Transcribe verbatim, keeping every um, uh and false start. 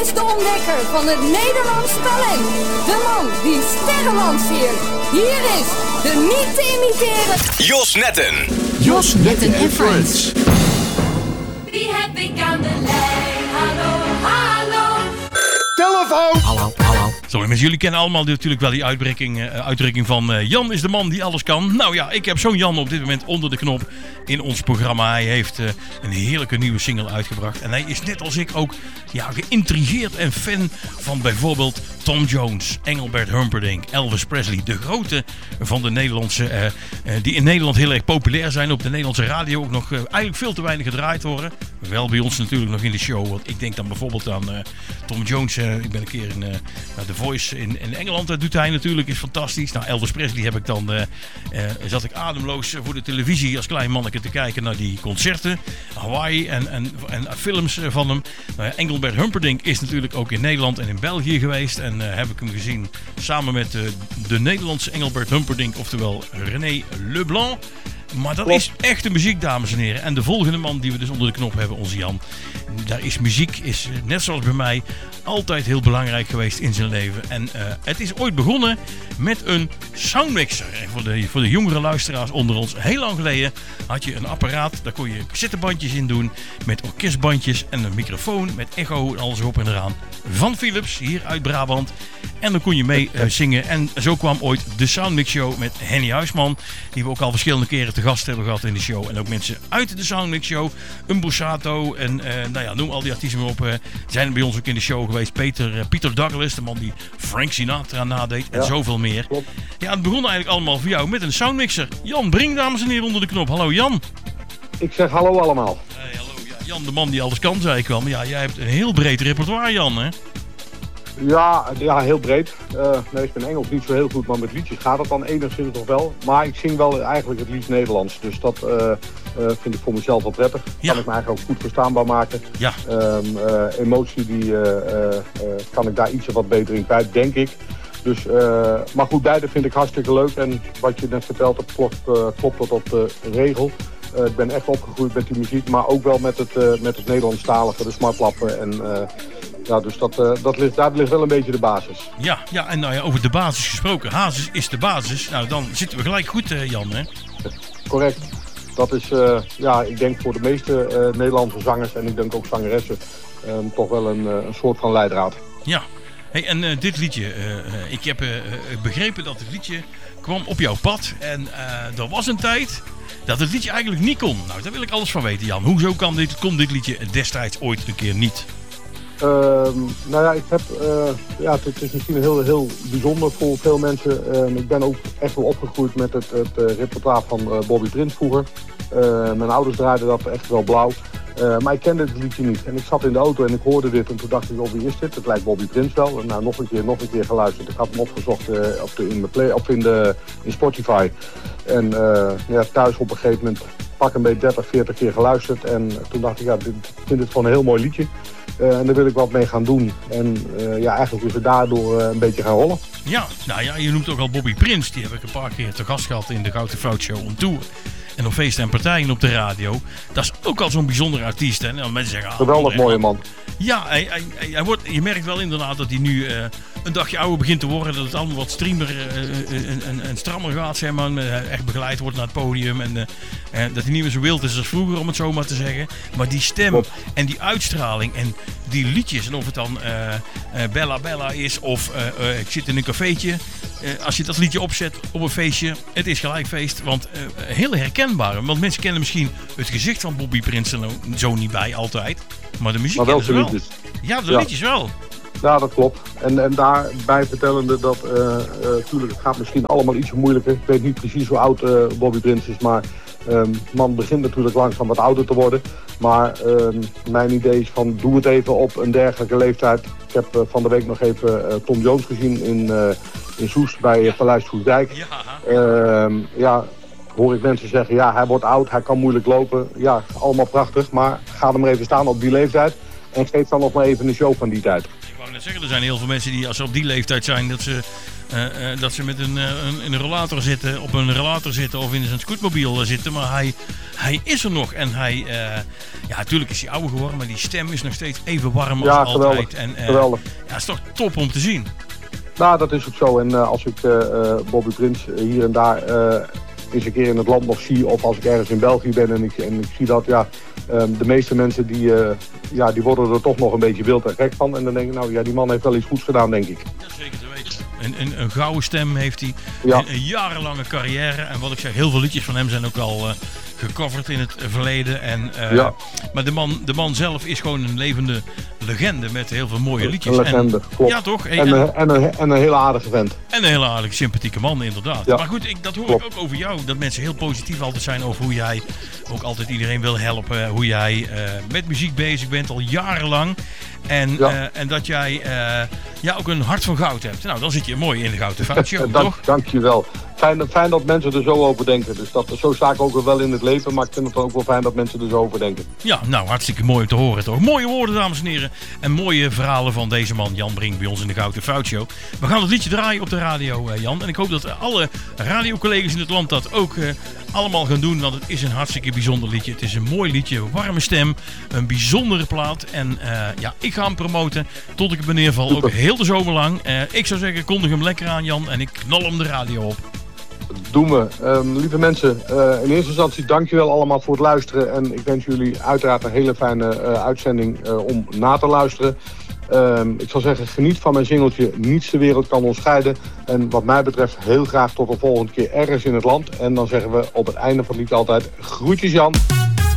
is de ontdekker van het Nederlands talent. De man die sterren lanceert. Hier is de niet te imiteren Jos Netten. Jos Netten en Friends. Wie heb ik aan de lijn? Hallo, hallo. Telefoon! Hallo, hallo. Sorry, mensen, jullie kennen allemaal natuurlijk wel die uitdrukking, uh, uitdrukking van uh, Jan is de man die alles kan. Nou ja, ik heb zo'n Jan op dit moment onder de knop in ons programma. Hij heeft uh, een heerlijke nieuwe single uitgebracht. En hij is net als ik ook ja, geïntrigeerd en fan van bijvoorbeeld Tom Jones, Engelbert Humperdinck, Elvis Presley. De grote van de Nederlandse, uh, uh, die in Nederland heel erg populair zijn. Op de Nederlandse radio ook nog uh, eigenlijk veel te weinig gedraaid worden. Wel bij ons natuurlijk nog in de show. Want ik denk dan bijvoorbeeld aan uh, Tom Jones. Uh, ik ben een keer in uh, The Voice in, in Engeland. Dat doet hij natuurlijk, is fantastisch. Nou, Elvis Presley heb ik dan, uh, uh, zat ik ademloos voor de televisie als klein manneke te kijken naar die concerten. Hawaii en, en, en films van hem. Uh, Engelbert Humperdinck is natuurlijk ook in Nederland en in België geweest. En uh, heb ik hem gezien samen met uh, de Nederlandse Engelbert Humperdinck, oftewel René Leblanc. Maar dat is echte muziek, dames en heren. En de volgende man die we dus onder de knop hebben, onze Jan. Daar is muziek, is net zoals bij mij, altijd heel belangrijk geweest in zijn leven. En uh, het is ooit begonnen met een soundmixer. En voor de, voor de jongere luisteraars onder ons, heel lang geleden had je een apparaat. Daar kon je cassettebandjes in doen met orkestbandjes en een microfoon met echo en alles op en eraan. Van Philips, hier uit Brabant. En dan kon je mee uh, zingen. En zo kwam ooit de Soundmix Show met Henny Huisman. Die we ook al verschillende keren te gast hebben gehad in de show. En ook mensen uit de Soundmix Show. Umbosato en uh, nou ja, noem al die artiesten maar op. Uh, zijn bij ons ook in de show geweest. Peter, uh, Peter Douglas, de man die Frank Sinatra nadeed. En ja, zoveel meer. Klopt. Ja, het begon eigenlijk allemaal voor jou met een soundmixer. Jan, breng dames en heren onder de knop. Hallo Jan. Ik zeg hallo allemaal. Hey, hallo. Ja, Jan, de man die alles kan, zei ik al. Maar ja, jij hebt een heel breed repertoire, Jan, hè? Ja, ja, heel breed. Uh, nee, ik ben Engels niet zo heel goed, maar met liedjes gaat het dan enigszins nog wel. Maar ik zing wel eigenlijk het liefst Nederlands. Dus dat uh, uh, vind ik voor mezelf wel prettig. Ja. Kan ik me eigenlijk ook goed verstaanbaar maken. Ja. Um, uh, emotie die, uh, uh, uh, kan ik daar iets wat beter in kwijt, denk ik. Dus, uh, maar goed, beide vind ik hartstikke leuk. En wat je net vertelt, dat klopt, uh, klopt tot op de regel. Uh, ik ben echt opgegroeid met die muziek, maar ook wel met het, uh, met het Nederlandstalige, de smartlappen en... Uh, Ja, dus dat, uh, dat ligt, daar ligt wel een beetje de basis. Ja, ja, en nou ja, over de basis gesproken. Hazes is de basis. Nou, dan zitten we gelijk goed, uh, Jan, hè? Correct. Dat is, uh, ja, ik denk voor de meeste uh, Nederlandse zangers en ik denk ook zangeressen uh, toch wel een, uh, een soort van leidraad. Ja. Hey, en uh, dit liedje, uh, uh, ik heb uh, begrepen dat het liedje kwam op jouw pad. En uh, er was een tijd dat het liedje eigenlijk niet kon. Nou, daar wil ik alles van weten, Jan. Hoezo kan dit, kon dit liedje destijds ooit een keer niet? Uh, nou ja, ik heb, uh, ja, het is misschien heel, heel bijzonder voor veel mensen. Uh, ik ben ook echt wel opgegroeid met het, het uh, repertoire van uh, Bobby Prince vroeger. Uh, mijn ouders draaiden dat echt wel blauw. Uh, maar ik kende het liedje niet. En ik zat in de auto en ik hoorde dit en toen dacht ik, oh, wie is dit? Het lijkt Bobby Prince wel. En nou, nog een keer, nog een keer geluisterd. Ik had hem opgezocht uh, op de, in, de play, of in, de, in Spotify. En uh, ja, thuis op een gegeven moment pak een beetje dertig, veertig keer geluisterd. En toen dacht ik, ja, dit, ik vind dit gewoon een heel mooi liedje. Uh, en daar wil ik wat mee gaan doen. En uh, ja, eigenlijk is het daardoor uh, een beetje gaan rollen. Ja, nou ja, je noemt ook al Bobby Prince. Die heb ik een paar keer te gast gehad in de Gouden Fout Show on Tour. En op feesten en partijen op de radio. Dat is ook al zo'n bijzondere artiest. Hè? Nou, mensen zeggen, ah, geweldig mooie man. Ja, hij, hij, hij, hij wordt, je merkt wel inderdaad dat hij nu uh, een dagje ouder begint te worden. Dat het allemaal wat streamer uh, en, en, en strammer gaat, zeg maar. Uh, echt begeleid wordt naar het podium. En uh, uh, dat hij niet meer zo wild is als vroeger, om het zo maar te zeggen. Maar die stem Klopt. En die uitstraling en die liedjes. En of het dan uh, uh, Bella Bella is of uh, uh, ik zit in een cafeetje. Uh, als je dat liedje opzet op een feestje, het is gelijk feest. Want uh, heel herkenbaar. Want mensen kennen misschien het gezicht van Bobby Prince er zo niet bij altijd. Maar de muziek maar wel kennen ze wel. Liedjes. Ja, de ja. liedjes wel. Ja, dat klopt. En, en daarbij vertellende dat, uh, uh, tuurlijk, het gaat misschien allemaal ietsje moeilijker. Ik weet niet precies hoe oud uh, Bobby Prince is, maar um, man begint natuurlijk langzaam wat ouder te worden. Maar um, mijn idee is van, doe het even op een dergelijke leeftijd. Ik heb uh, van de week nog even uh, Tom Jones gezien in, uh, in Soest bij uh, Paleis Soestdijk. Ja. Uh, ja, hoor ik mensen zeggen, ja, hij wordt oud, hij kan moeilijk lopen. Ja, allemaal prachtig, maar ga er maar even staan op die leeftijd. En geef dan nog maar even een show van die tijd. Ik wou net zeggen, er zijn heel veel mensen die als ze op die leeftijd zijn, dat ze uh, uh, dat ze met een, uh, een, in een rollator zitten, op een rollator zitten of in zijn scootmobiel uh, zitten. Maar hij, hij is er nog en hij, uh, ja natuurlijk is hij ouder geworden, maar die stem is nog steeds even warm als ja, altijd. Geweldig. En, uh, geweldig. Ja, het is toch top om te zien. Nou, dat is ook zo. En uh, als ik uh, Bobby Prins hier en daar uh, eens een keer in het land nog zie, of als ik ergens in België ben en ik, en ik zie dat, ja, um, de meeste mensen die, uh, ja, die worden er toch nog een beetje wild en gek van. En dan denk ik, nou ja, die man heeft wel iets goeds gedaan, denk ik. Ja, zeker te weten. Een, een, een gouden stem heeft hij, ja. een, een jarenlange carrière. En wat ik zeg, heel veel liedjes van hem zijn ook al uh, gecoverd in het verleden. En, uh, ja. Maar de man, de man zelf is gewoon een levende legende met heel veel mooie liedjes. Een legende, en, klopt. Ja, toch? En, en, en, en, een, en een hele aardige vent. En een hele aardige, sympathieke man, inderdaad. Ja. Maar goed, ik, dat hoor klopt. ik ook over jou. Dat mensen heel positief altijd zijn over hoe jij ook altijd iedereen wil helpen. Hoe jij uh, met muziek bezig bent al jarenlang. En, ja. uh, en dat jij uh, ja, ook een hart van goud hebt. Nou, dan zit je mooi in de Gouden Foutje, Dank, toch? Dank je wel. Fijn, fijn dat mensen er zo over denken. Dus dat, zo sta ik ook wel in het leven. Maar ik vind het ook wel fijn dat mensen er zo over denken. Ja, nou, hartstikke mooi om te horen, toch? Mooie woorden, dames en heren. En mooie verhalen van deze man, Jan Brink, bij ons in de Gouden Foutje. We gaan het liedje draaien op de radio, uh, Jan. En ik hoop dat alle radiocollega's in het land dat ook uh, allemaal gaan doen. Want het is een hartstikke bijzonder liedje. Het is een mooi liedje, een warme stem, een bijzondere plaat. En uh, ja, ik ga hem promoten tot ik hem neerval. Super. Ook heel de zomer lang. Uh, ik zou zeggen, kondig hem lekker aan, Jan. En ik knal hem de radio op. Doen we. Um, lieve mensen, uh, in eerste instantie dankjewel allemaal voor het luisteren. En ik wens jullie uiteraard een hele fijne uh, uitzending uh, om na te luisteren. Um, ik zal zeggen, geniet van mijn singeltje Niets de wereld kan ons scheiden. En wat mij betreft heel graag tot de volgende keer ergens in het land. En dan zeggen we op het einde van het lied altijd groetjes Jan.